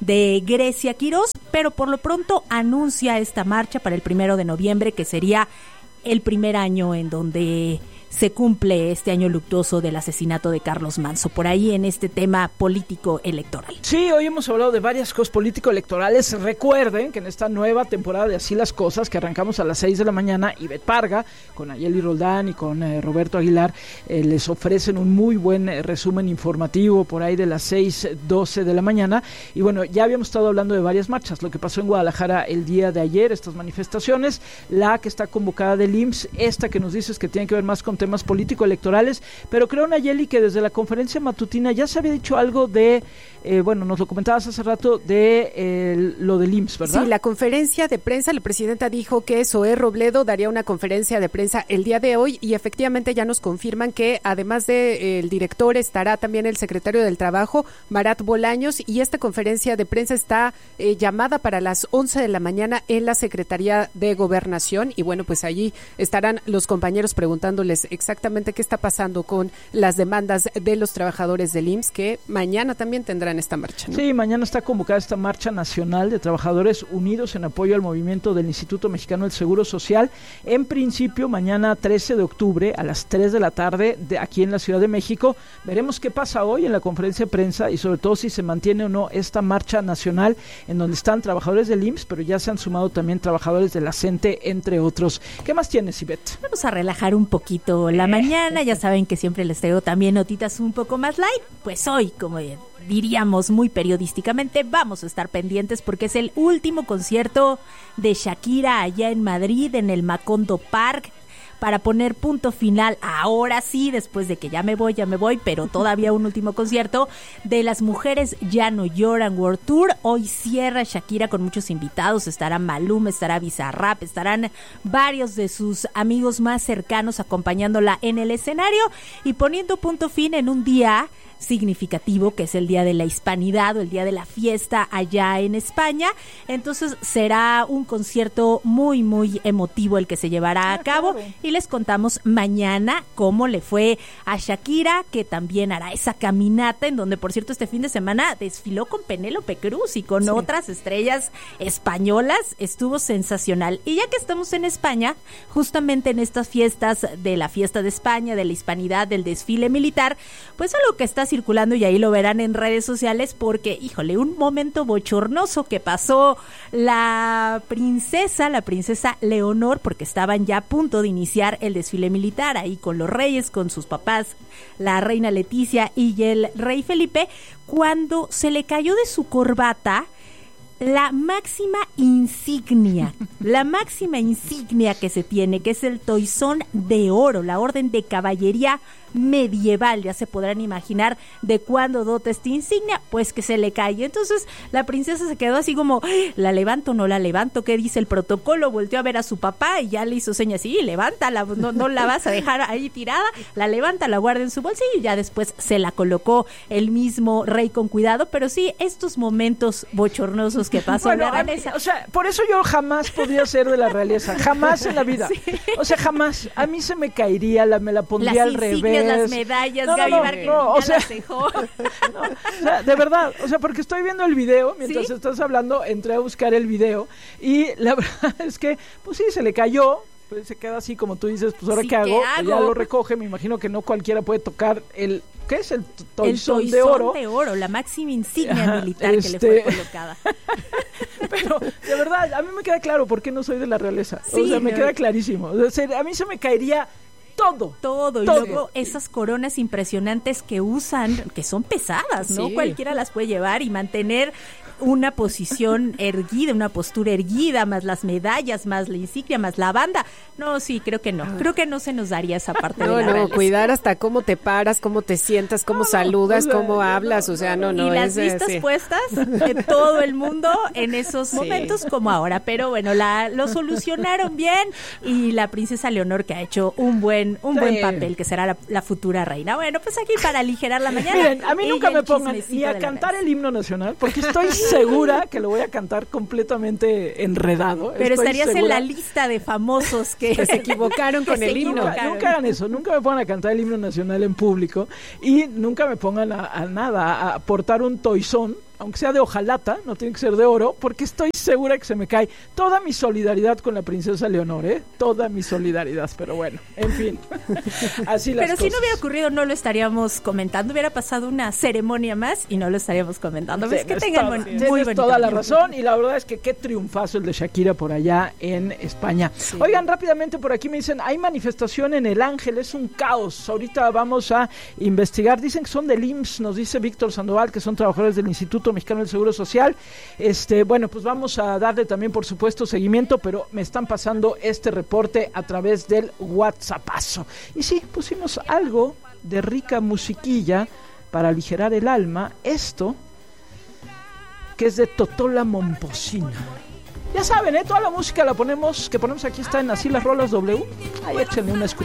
de Grecia Quirós, pero por lo pronto anuncia esta marcha para el 1 de noviembre, que sería el primer año en donde se cumple este año luctuoso del asesinato de Carlos Manzo, por ahí en este tema político electoral. Sí, hoy hemos hablado de varias cosas político-electorales. Recuerden que en esta nueva temporada de Así las Cosas, que arrancamos a las 6 de la mañana, Ivette Parga, con Ayeli Roldán y con Roberto Aguilar, les ofrecen un muy buen resumen informativo por ahí de las 6:12 de la mañana. Y bueno, ya habíamos estado hablando de varias marchas, lo que pasó en Guadalajara el día de ayer, estas manifestaciones, la que está convocada del IMSS, esta que nos dices que tiene que ver más con temas político-electorales, pero creo, Nayeli, que desde la conferencia matutina ya se había dicho algo de, nos lo comentabas hace rato, de lo del IMSS, ¿verdad? Sí, la conferencia de prensa, la presidenta dijo que Zoé Robledo daría una conferencia de prensa el día de hoy y efectivamente ya nos confirman que además del director estará también el secretario del Trabajo, Marat Bolaños, y esta conferencia de prensa está llamada para las 11 de la mañana en la Secretaría de Gobernación y bueno, pues allí estarán los compañeros preguntándoles exactamente qué está pasando con las demandas de los trabajadores del IMSS, que mañana también tendrán esta marcha, ¿no? Sí, mañana está convocada esta marcha nacional de trabajadores unidos en apoyo al movimiento del Instituto Mexicano del Seguro Social. En principio, mañana 13 de octubre a las 3 de la tarde aquí en la Ciudad de México. Veremos qué pasa hoy en la conferencia de prensa y sobre todo si se mantiene o no esta marcha nacional en donde están trabajadores del IMSS, pero ya se han sumado también trabajadores de la CENTE, entre otros. ¿Qué más tienes, Ivette? Vamos a relajar un poquito la mañana, ya saben que siempre les traigo también notitas un poco más light, pues hoy, como diríamos muy periodísticamente, vamos a estar pendientes porque es el último concierto de Shakira allá en Madrid, en el Macondo Park, para poner punto final, ahora sí, después de que ya me voy, pero todavía un último concierto de Las Mujeres Ya No Lloran World Tour. Hoy cierra Shakira con muchos invitados, estará Maluma, estará Bizarrap, estarán varios de sus amigos más cercanos acompañándola en el escenario y poniendo punto fin en un día significativo, que es el Día de la Hispanidad o el Día de la Fiesta allá en España. Entonces será un concierto muy, muy emotivo el que se llevará a cabo y les contamos mañana cómo le fue a Shakira, que también hará esa caminata en donde, por cierto, este fin de semana desfiló con Penélope Cruz y con otras estrellas españolas. Estuvo sensacional. Y ya que estamos en España, justamente en estas fiestas de la Fiesta de España, de la Hispanidad, del desfile militar, pues algo que está circulando y ahí lo verán en redes sociales porque, híjole, un momento bochornoso que pasó la princesa Leonor, porque estaban ya a punto de iniciar el desfile militar ahí con los reyes, con sus papás, la reina Leticia y el rey Felipe, cuando se le cayó de su corbata la máxima insignia que se tiene, que es el toisón de oro, la orden de caballería medieval. Ya se podrán imaginar de cuándo dota esta insignia, pues que se le cae. Entonces la princesa se quedó así como, ¿la levanto o no la levanto? ¿Qué dice el protocolo? Volteó a ver a su papá y ya le hizo señas, sí, levántala, no la vas a dejar ahí tirada, la levanta, la guarda en su bolsillo y ya después se la colocó el mismo rey con cuidado. Pero sí, estos momentos bochornosos que pasan en la realeza. O sea, por eso yo jamás podría ser de la realeza, jamás en la vida. Sí. O sea, jamás. A mí se me caería, me la pondría al revés. Las medallas, Gaby Márquez, o sea, las dejó. O sea, de verdad, o sea, porque estoy viendo el video, mientras estás hablando, entré a buscar el video y la verdad es que, pues sí, se le cayó, pues se queda así como tú dices, pues ahora ¿qué hago? Pues ya lo recoge, me imagino que no cualquiera puede tocar ¿qué es? El toisón de oro. El toisón de oro, la máxima insignia militar que le fue colocada. Pero, de verdad, a mí me queda claro por qué no soy de la realeza. Sí, o sea, me queda clarísimo. O sea, a mí se me caería todo. Y luego esas coronas impresionantes que usan, que son pesadas, ¿no? Sí. Cualquiera las puede llevar y mantener una posición erguida, una postura erguida, más las medallas, más la insignia, más la banda. No, sí, creo que no se nos daría esa parte de la realeza. Cuidar hasta cómo te paras, cómo te sientas, cómo saludas, cómo hablas, o sea, no. Y las vistas puestas de todo el mundo en esos momentos como ahora, pero bueno, lo solucionaron bien y la princesa Leonor, que ha hecho un buen papel, que será la futura reina. Bueno, pues aquí para aligerar la mañana. Miren, a mí nunca me pongan ni a cantar el himno nacional, porque estoy segura que lo voy a cantar completamente enredado. Pero estarías en la lista de famosos que se equivocaron con el himno. Nunca hagan eso, nunca me pongan a cantar el himno nacional en público y nunca me pongan a portar un toisón aunque sea de hojalata, no tiene que ser de oro, porque estoy segura que se me cae toda mi solidaridad con la princesa Leonor, toda mi solidaridad, pero bueno, en fin, así las Pero cosas. si no hubiera ocurrido, no lo estaríamos comentando, hubiera pasado una ceremonia más y no lo estaríamos comentando. ¿Ves? Que tengan muy tienes bonito toda la tiempo. razón, y la verdad es que qué triunfazo el de Shakira por allá en España. Sí. Oigan, rápidamente por aquí me dicen, hay manifestación en El Ángel, es un caos, ahorita vamos a investigar, dicen que son del IMSS, nos dice Víctor Sandoval, que son trabajadores del Instituto Mexicano del Seguro Social. Bueno, pues vamos a darle también, por supuesto, seguimiento, pero me están pasando este reporte a través del WhatsAppazo. Y sí, pusimos algo de rica musiquilla para aligerar el alma, esto que es de Totola Momposina. Ya saben, toda la música que ponemos aquí está en Así las Rolas W. Ahí échenle una escucha.